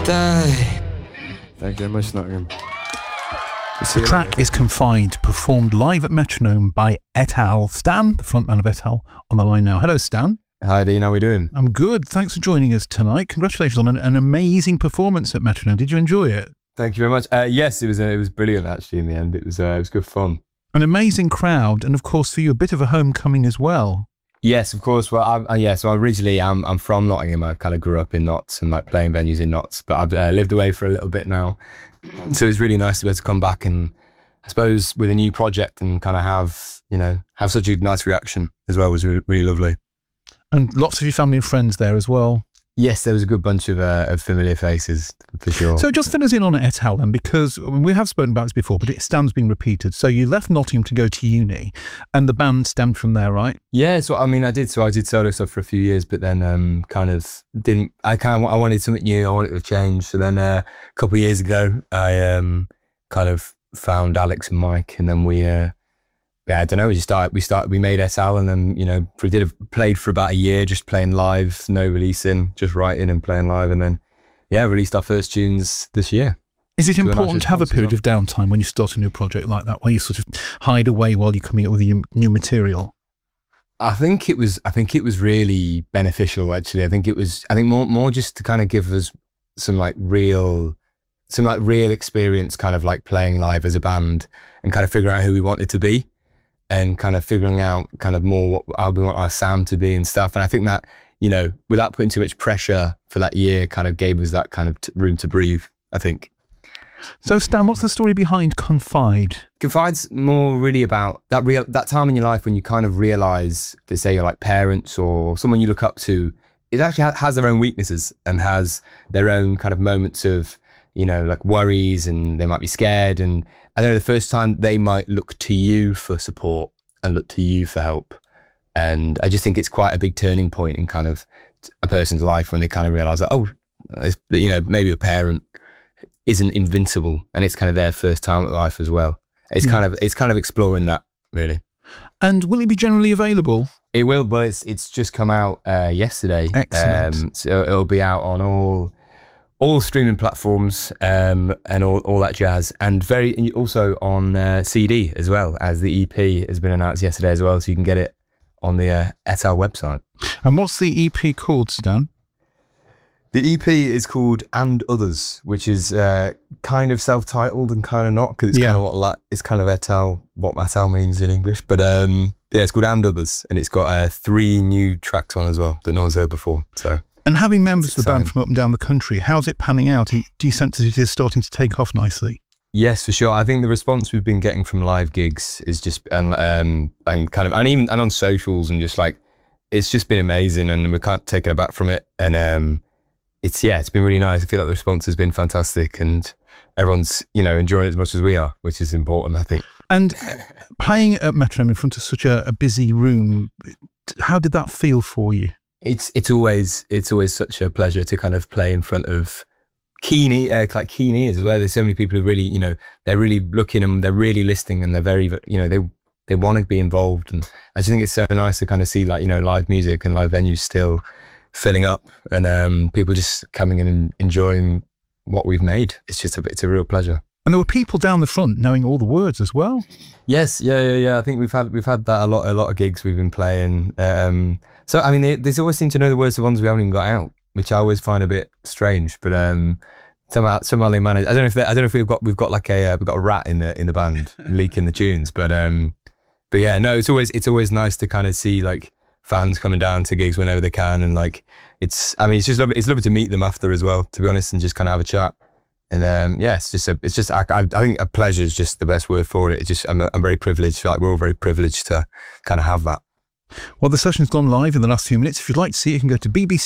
die. Thank you very much, Nottingham. The track is Confined, performed live at Metronome by Et Al. Stan, the frontman of Et Al, on the line now. Hello, Stan. Hi, Dean. How are we doing? I'm good. Thanks for joining us tonight. Congratulations on an amazing performance at Metronome. Did you enjoy it? Thank you very much. Yes, it was brilliant, actually, in the end. It was good fun. An amazing crowd, and of course, for you, a bit of a homecoming as well. Yes, of course. Well, so originally I'm from Nottingham. I kind of grew up in Notts and like playing venues in Notts, but I've lived away for a little bit now. So it's really nice to be able to come back and I suppose with a new project and kind of have such a nice reaction as well was really lovely. And lots of your family and friends there as well. Yes, there was a good bunch of familiar faces for sure. So just fill us in on Et Al then, because we have spoken about this before, but it stands being repeated. So you left Nottingham to go to uni, and the band stemmed from there, right? Yeah, so I mean, I did solo stuff for a few years, but then I wanted something new. I wanted to change. So then a couple of years ago, I kind of found Alex and Mike, and then we I don't know. We made Et Al, and then played for about a year, just playing live, no releasing, just writing and playing live, and then released our first tunes this year. Is it important to have a period of downtime when you start a new project like that, where you sort of hide away while you're coming up with your new material? I think it was really beneficial, actually. I think more just to kind of give us some real experience, kind of like playing live as a band and kind of figuring out who we wanted to be. And kind of figuring out kind of more how we want our sound to be and stuff. And I think that, without putting too much pressure for that year, kind of gave us that kind of room to breathe, I think. So Stan, what's the story behind Confide? Confide's more really about that time in your life when you kind of realise that, say, you're like parents or someone you look up to, it actually has their own weaknesses and has their own kind of moments of, like worries, and they might be scared. And I know the first time they might look to you for support and look to you for help. And I just think it's quite a big turning point in kind of a person's life when they kind of realise that, maybe a parent isn't invincible, and it's kind of their first time at life as well. It's kind of exploring that, really. And will it be generally available? It will, but it's just come out yesterday. Excellent. So it'll be out on all streaming platforms and all that jazz, and also on CD as well, as the EP has been announced yesterday as well, so you can get it on the Et Al website. And what's the EP called, Stan? The EP is called And Others, which is kind of self-titled and kind of not, because it's kind of Et Al, what Et Al means in English. But it's called And Others, and it's got 3 new tracks on as well that no one's heard before. And having members of the band from up and down the country, how's it panning out? Do you sense that it is starting to take off nicely? Yes, for sure. I think the response we've been getting from live gigs is just and on socials, and just it's just been amazing, and we're kind of taken aback from it. And it's been really nice. I feel like the response has been fantastic, and everyone's enjoying it as much as we are, which is important, I think. And playing at Metronome in front of such a busy room, how did that feel for you? It's always such a pleasure to kind of play in front of keen ears, where there's so many people who really, they're really looking and they're really listening, and they're very, they want to be involved. And I just think it's so nice to kind of see live music and live venues still filling up, and people just coming in and enjoying what we've made. It's a real pleasure. And there were people down the front knowing all the words as well. Yes, yeah. I think we've had that a lot of gigs we've been playing. So I mean, they always seem to know the words of ones we haven't even got out, which I always find a bit strange. But somehow they manage. I don't know if we've got a rat in the band leaking the tunes. But yeah, no, it's always nice to kind of see fans coming down to gigs whenever they can, and it's just lovely. It's lovely to meet them after as well, to be honest, and just kind of have a chat. And I think a pleasure is just the best word for it. I'm very privileged. We're all very privileged to kind of have that. Well, the session's gone live in the last few minutes. If you'd like to see it, you can go to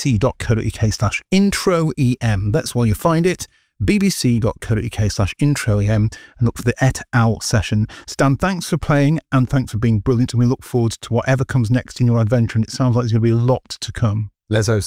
bbc.co.uk/introem. That's where you find it. bbc.co.uk/introem, and look for the Et Al session. Stan, thanks for playing, and thanks for being brilliant. And we look forward to whatever comes next in your adventure. And it sounds like there's going to be a lot to come. Let's hope